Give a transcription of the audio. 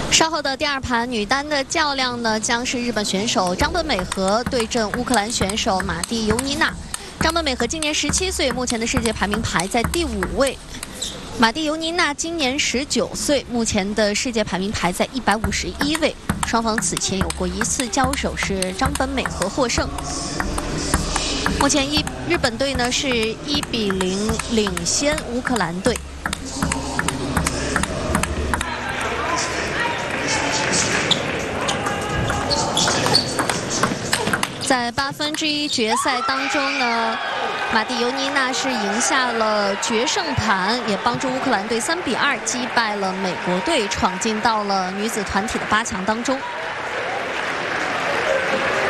稍后的第二盘女单的较量呢，将是日本选手张本美和对阵乌克兰选手马蒂尤尼娜。张本美和今年17岁，目前的世界排名排在第5位。马蒂尤尼娜今年19岁，目前的世界排名排在151位。双方此前有过1次交手，是张本美和获胜。目前日本队呢是1比0领先乌克兰队。 在1/8决赛当中呢，马蒂尤尼娜是赢下了决胜盘，也帮助乌克兰队3比2击败了美国队，闯进到了女子团体的8强当中。